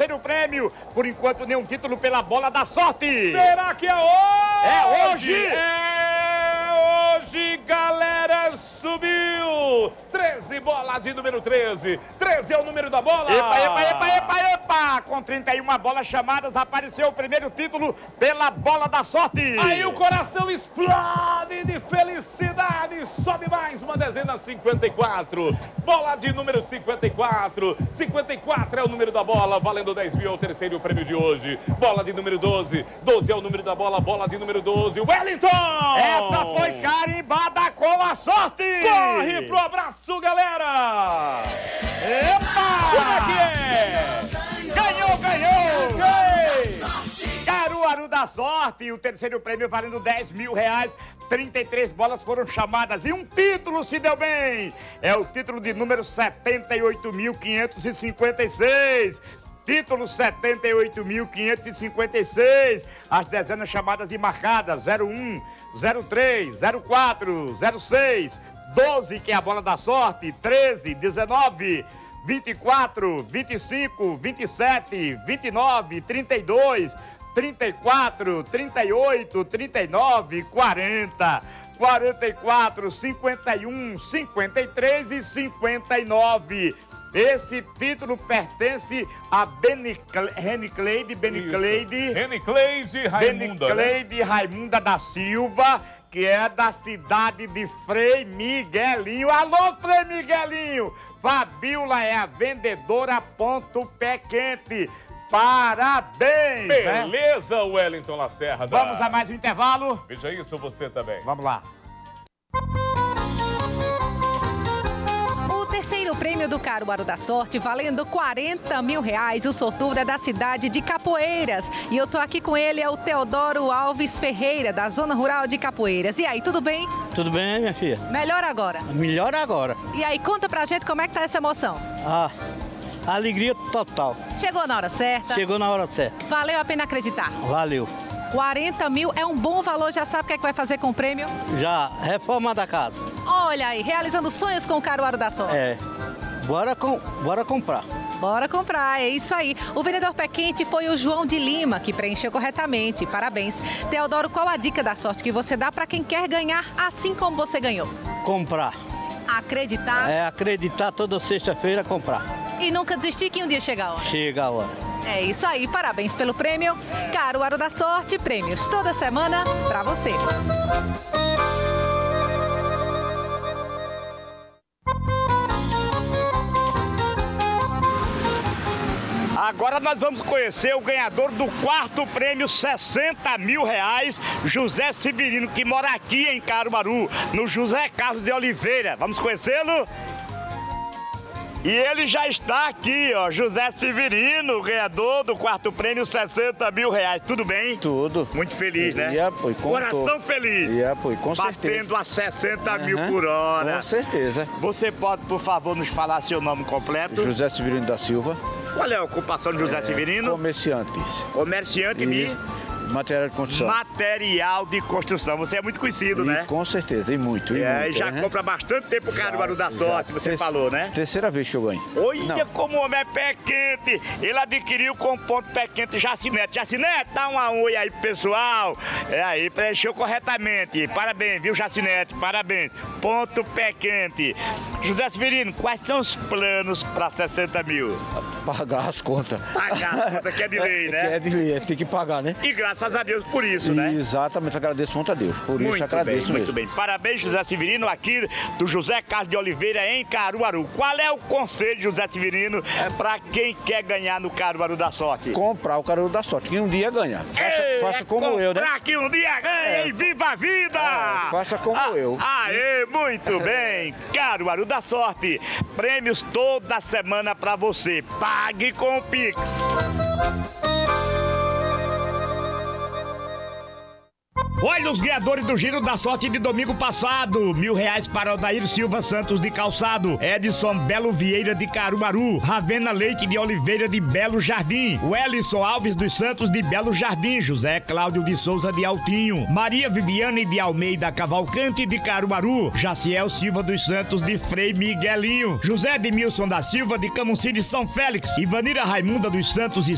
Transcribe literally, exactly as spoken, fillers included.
terceiro prêmio. Por enquanto, nenhum título pela bola da sorte. Será que é hoje? É hoje! É hoje, galera, subiu! treze, bola de número treze. treze é o número da bola. Epa, epa, epa, epa, epa! Com trinta e uma bolas chamadas, apareceu o primeiro título pela bola da sorte. Aí o coração explode de felicidade. Sobe mais uma dezena, cinquenta e quatro. Bola de número cinquenta e quatro. cinquenta e quatro é o número da bola, valendo dez mil, é o terceiro prêmio de hoje. Bola de número doze. doze é o número da bola, bola de número doze. Wellington! Essa foi carimbada com a sorte. Corre pro abraço, galera! Epa! Como é que é? Ganhou, ganhou! Ganhei! Caruaru da sorte, o terceiro prêmio valendo dez mil reais. trinta e três bolas foram chamadas e um título se deu bem. É o título de número setenta e oito mil quinhentos e cinquenta e seis. Título setenta e oito mil quinhentos e cinquenta e seis. As dezenas chamadas e marcadas: zero um, zero três, zero quatro, zero seis, doze, que é a bola da sorte, treze, dezenove, vinte e quatro, vinte e cinco, vinte e sete, vinte e nove, trinta e dois, trinta e quatro, trinta e oito, trinta e nove, quarenta, quarenta e quatro, cinquenta e um, cinquenta e três e cinquenta e nove. Esse título pertence a Benicleide, Benicleide, Benicleide Raimunda, Benicleide né? Raimunda da Silva, que é da cidade de Frei Miguelinho. Alô, Frei Miguelinho! Fabiola é a vendedora ponto pé quente. Parabéns! Beleza, né? Wellington Lacerda. Vamos a mais um intervalo? Veja isso, você também. Vamos lá. O terceiro prêmio do Caruaru da Sorte, valendo quarenta mil reais. O sortudo é da cidade de Capoeiras. E eu tô aqui com ele, é o Teodoro Alves Ferreira, da Zona Rural de Capoeiras. E aí, tudo bem? Tudo bem, minha filha? Melhor agora? Melhor agora. E aí, conta pra gente como é que tá essa emoção. Ah, alegria total. Chegou na hora certa? Chegou na hora certa. Valeu a pena acreditar. Valeu. quarenta mil é um bom valor, já sabe o que é que vai fazer com o prêmio? Já, reforma da casa. Olha aí, realizando sonhos com o Caruaru da Sorte. É, bora, com, bora comprar. Bora comprar, é isso aí. O vendedor pé quente foi o João de Lima, que preencheu corretamente. Parabéns. Teodoro, qual a dica da sorte que você dá para quem quer ganhar assim como você ganhou? Comprar. Acreditar. É acreditar toda sexta-feira comprar. E nunca desistir que um dia chega a hora. Chega a hora. É isso aí, parabéns pelo prêmio. Caruaru da Sorte, prêmios toda semana pra você. Agora nós vamos conhecer o ganhador do quarto prêmio, sessenta mil reais, José Severino, que mora aqui em Caruaru, no José Carlos de Oliveira. Vamos conhecê-lo? E ele já está aqui, ó, José Severino, ganhador do quarto prêmio, sessenta mil reais. Tudo bem? Tudo. Muito feliz, né? E apoio, com Coração todo. feliz. E apoio, com Batendo certeza. Batendo a sessenta Uhum. mil por hora. Com certeza. Você pode, por favor, nos falar seu nome completo? José Severino da Silva. Qual é a ocupação de José é, Severino? Comerciantes. Comerciante Isso. de... Material de construção. Material de construção. Você é muito conhecido, E, né? com certeza, e muito. E É, muito, já né? compra bastante tempo o Caruaru da Exato, Sorte, exato. você Ter- falou, né? Terceira vez que eu ganho. Olha Não. como o homem é pé quente. Ele adquiriu com ponto pé quente Jacinete. Jacinete, dá uma oi aí pro pessoal. É aí, preencheu corretamente. Parabéns, viu, Jacinete? Parabéns. Ponto pé quente. José Severino, quais são os planos para sessenta mil? Pagar as contas. Pagar a conta que é de lei, É, né? que é de lei, tem que pagar, né? E graças a Deus por isso, né? Exatamente, agradeço muito a Deus. Por isso Muito agradeço bem, mesmo. muito bem. Parabéns, José Severino, aqui do José Carlos de Oliveira, em Caruaru. Qual é o conselho, José Severino, para quem quer ganhar no Caruaru da Sorte? Comprar o Caruaru da Sorte, que um dia ganha. Faça, Ei, faça é como eu, né? comprar que um dia ganha, É. e viva a vida! É, faça como Ah, eu. Aê, muito bem. Caruaru da Sorte, prêmios toda semana para você. Pague com o Pix. Olha os ganhadores do Giro da Sorte de domingo passado. Mil reais para Odair Silva Santos de Calçado, Edson Belo Vieira de Caruaru, Ravena Leite de Oliveira de Belo Jardim, Wellison Alves dos Santos de Belo Jardim, José Cláudio de Souza de Altinho, Maria Viviane de Almeida Cavalcante de Caruaru, Jaciel Silva dos Santos de Frei Miguelinho, José Edmilson da Silva de Camusim de São Félix, Ivanira Raimunda dos Santos e